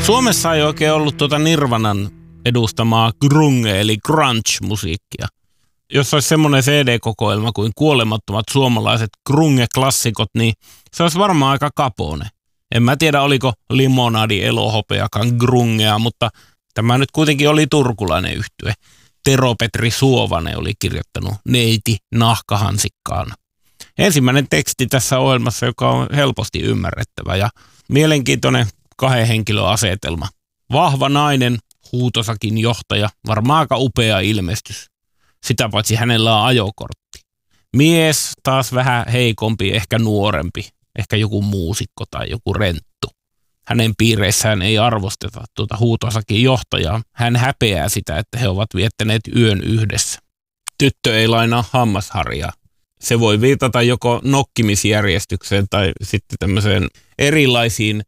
Suomessa ei oikein ollut Nirvanan edustamaa grunge eli grunge-musiikkia. Jos olisi semmoinen CD-kokoelma kuin kuolemattomat suomalaiset grunge-klassikot, niin se olisi varmaan aika kapone. En mä tiedä, oliko Limonadi Elohopeakaan grungea, mutta tämä nyt kuitenkin oli turkulainen yhtye. Tero Petri Suovanen oli kirjoittanut Neiti nahkahansikkaan. Ensimmäinen teksti tässä ohjelmassa, joka on helposti ymmärrettävä ja mielenkiintoinen 2 henkilön asetelma. Vahva nainen, huutosakin johtaja, varmaan aika upea ilmestys. Sitä paitsi hänellä on ajokortti. Mies taas vähän heikompi, ehkä nuorempi, ehkä joku muusikko tai joku renttu. Hänen piireissään ei arvosteta huutosakin johtajaa. Hän häpeää sitä, että he ovat viettäneet yön yhdessä. Tyttö ei lainaa hammasharjaa. Se voi viitata joko nokkimisjärjestykseen tai sitten tämmöiseen erilaisiin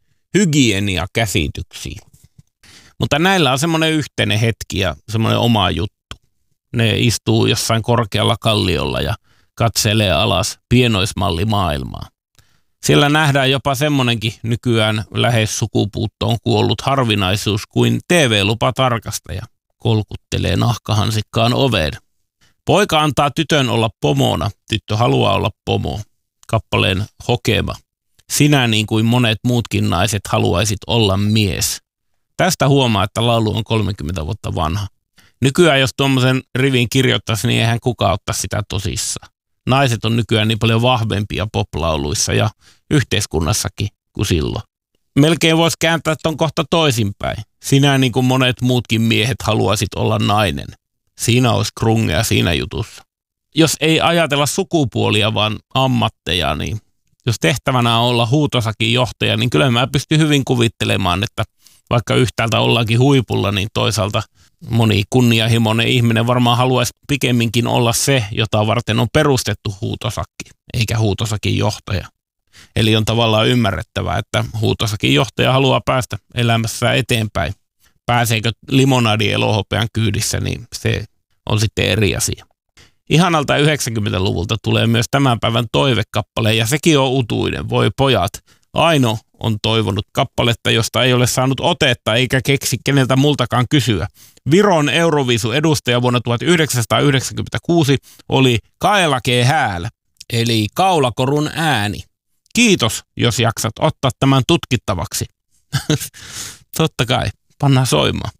hygieniakäsityksiin. Mutta näillä on semmoinen yhteinen hetki ja semmoinen oma juttu. Ne istuu jossain korkealla kalliolla ja katselee alas pienoismallimaailmaa. Siellä nähdään jopa semmoinenkin nykyään lähes sukupuuttoon kuollut harvinaisuus kuin TV-lupatarkastaja kolkuttelee nahkahansikkaan oveen. Poika antaa tytön olla pomona, tyttö haluaa olla pomo. Kappaleen hokema. Sinä niin kuin monet muutkin naiset haluaisit olla mies. Tästä huomaa, että laulu on 30 vuotta vanha. Nykyään jos tuommoisen rivin kirjoittaisi, niin eihän kukaan ottaa sitä tosissaan. Naiset on nykyään niin paljon vahvempia poplauluissa ja yhteiskunnassakin kuin silloin. Melkein voisi kääntää ton kohta toisinpäin. Sinä niin kuin monet muutkin miehet haluaisit olla nainen. Siinä olisi grungea siinä jutussa. Jos ei ajatella sukupuolia, vaan ammatteja, niin jos tehtävänä on olla huutosakin johtaja, niin kyllä mä pystyn hyvin kuvittelemaan, että vaikka yhtäältä ollaankin huipulla, niin toisaalta moni kunnianhimoinen ihminen varmaan haluaisi pikemminkin olla se, jota varten on perustettu huutosakki, eikä huutosakin johtaja. Eli on tavallaan ymmärrettävää, että huutosakin johtaja haluaa päästä elämässä eteenpäin. Pääseekö Limonadi Elohopean kyydissä, niin se on sitten eri asia. Ihanalta 90-luvulta tulee myös tämän päivän toivekappale, ja sekin on utuinen. Voi pojat, Aino on toivonut kappaletta, josta ei ole saanut otetta eikä keksi keneltä multakaan kysyä. Viron Euroviisu edustaja vuonna 1996 oli Kaelake Hääl, eli kaulakorun ääni. Kiitos, jos jaksat ottaa tämän tutkittavaksi. Totta kai, pannaan soimaan.